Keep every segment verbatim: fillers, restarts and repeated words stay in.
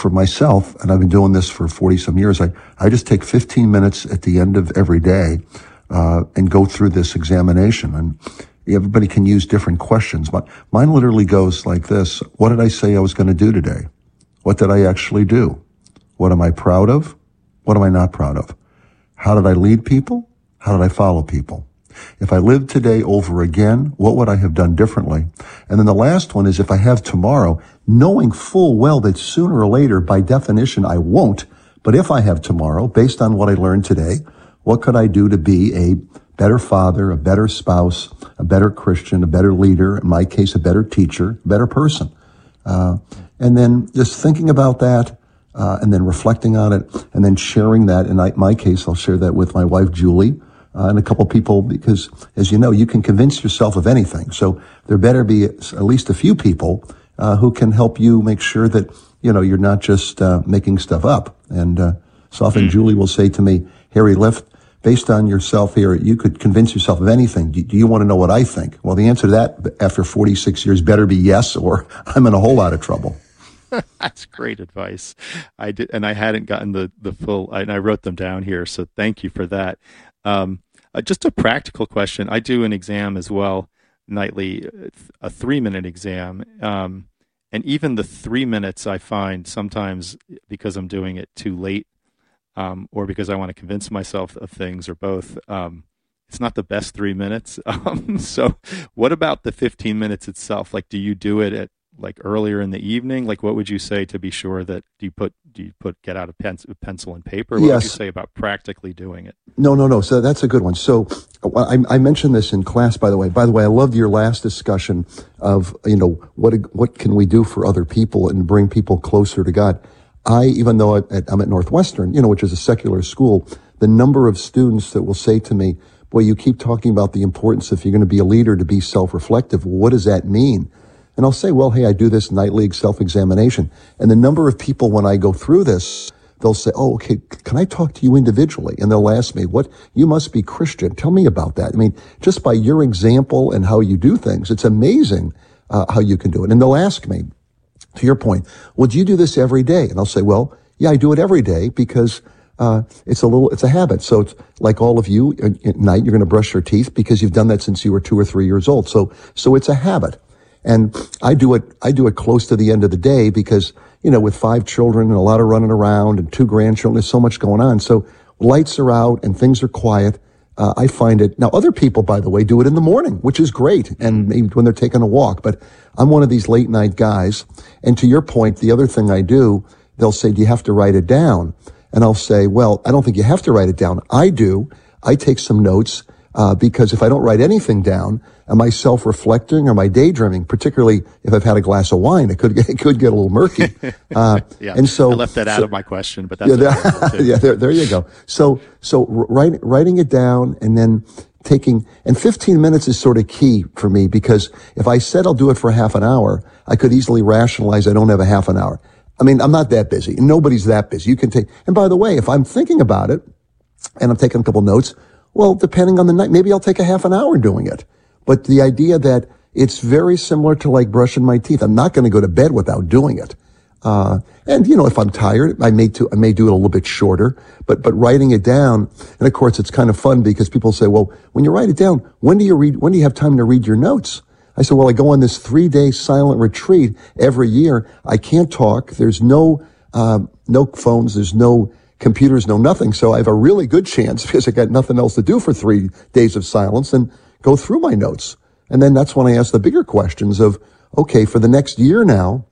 for myself, and I've been doing this for forty some years, I, I just take fifteen minutes at the end of every day, uh, and go through this examination. And everybody can use different questions, but mine literally goes like this. What did I say I was going to do today? What did I actually do? What am I proud of? What am I not proud of? How did I lead people? How did I follow people? If I lived today over again, what would I have done differently? And then the last one is, if I have tomorrow, knowing full well that sooner or later, by definition, I won't, but if I have tomorrow, based on what I learned today, what could I do to be a better father, a better spouse, a better Christian, a better leader, in my case, a better teacher, a better person? Uh, and then just thinking about that, uh, and then reflecting on it, and then sharing that. In my case, I'll share that with my wife, Julie, Uh, and a couple people, because, as you know, you can convince yourself of anything. So there better be at least a few people uh, who can help you make sure that, you know, you're not just uh, making stuff up. And uh, so often Julie will say to me, Harry Lift, based on yourself here, you could convince yourself of anything. Do, do you want to know what I think? Well, the answer to that, after forty-six years, better be yes, or I'm in a whole lot of trouble. That's great advice. I did, and I hadn't gotten the, the full, and I wrote them down here, so thank you for that. Um, uh, just a practical question. I do an exam as well, nightly, a three minute exam. Um, and even the three minutes I find sometimes, because I'm doing it too late, um, or because I want to convince myself of things, or both, um, it's not the best three minutes. Um, so what about the fifteen minutes itself? Like, do you do it at like earlier in the evening? Like, what would you say to be sure that, do you put, do you put, get out a pen, pencil and paper? What yes. would you say about practically doing it? No, no, no. So that's a good one. So I, I mentioned this in class, by the way. By the way, I loved your last discussion of, you know, what, what can we do for other people and bring people closer to God? I, even though I, I'm at Northwestern, you know, which is a secular school, the number of students that will say to me, boy, you keep talking about the importance, if you're going to be a leader, to be self-reflective. Well, what does that mean? And I'll say, well, hey, I do this nightly self-examination. And the number of people, when I go through this, they'll say, oh, okay, can I talk to you individually? And they'll ask me, what, you must be Christian. Tell me about that. I mean, just by your example and how you do things, it's amazing uh, how you can do it. And they'll ask me, to your point, well, do you do this every day? And I'll say, well, yeah, I do it every day because uh it's a little, it's a habit. So it's like all of you, at night, you're going to brush your teeth because you've done that since you were two or three years old. So, so it's a habit. And I do it, I do it close to the end of the day because, you know, with five children and a lot of running around and two grandchildren, there's so much going on. So lights are out and things are quiet. Uh, I find it. Now, other people, by the way, do it in the morning, which is great. And maybe when they're taking a walk, but I'm one of these late night guys. And to your point, the other thing I do, they'll say, do you have to write it down? And I'll say, well, I don't think you have to write it down. I do. I take some notes. Uh, because if I don't write anything down, am I self-reflecting or am I daydreaming? Particularly if I've had a glass of wine, it could get, it could get a little murky. Uh, yeah, and so I left that out so, of my question, but that's yeah, there, yeah, there, there you go. So, so write, writing it down and then taking, and fifteen minutes is sort of key for me because if I said I'll do it for half an hour, I could easily rationalize I don't have a half an hour. I mean, I'm not that busy. Nobody's that busy. You can take, and by the way, if I'm thinking about it and I'm taking a couple notes, well, depending on the night, maybe I'll take a half an hour doing it. But the idea that it's very similar to like brushing my teeth. I'm not going to go to bed without doing it. Uh, and you know, if I'm tired, I may do, I may do it a little bit shorter, but, but writing it down. And of course, it's kind of fun because people say, well, when you write it down, when do you read, when do you have time to read your notes? I said, well, I go on this three day silent retreat every year. I can't talk. There's no, uh, no phones. There's no computers, no nothing. So I have a really good chance because I got nothing else to do for three days of silence and go through my notes. And then that's when I ask the bigger questions of, okay, for the next year now,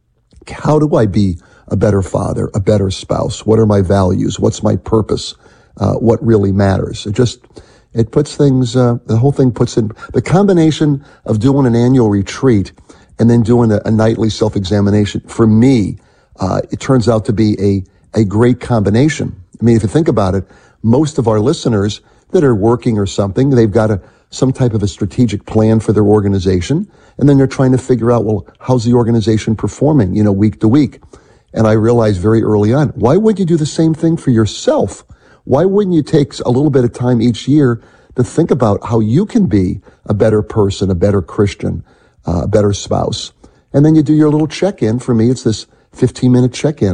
how do I be a better father, a better spouse? What are my values? What's my purpose? Uh, what really matters? It just, it puts things, uh, the whole thing puts in, the combination of doing an annual retreat and then doing a, a nightly self-examination, for me, uh, it turns out to be a a great combination. I mean, if you think about it, most of our listeners that are working or something, they've got a, some type of a strategic plan for their organization. And then they're trying to figure out, well, how's the organization performing, you know, week to week? And I realized very early on, why wouldn't you do the same thing for yourself? Why wouldn't you take a little bit of time each year to think about how you can be a better person, a better Christian, uh, a better spouse? And then you do your little check-in. For me, it's this fifteen minute check-in.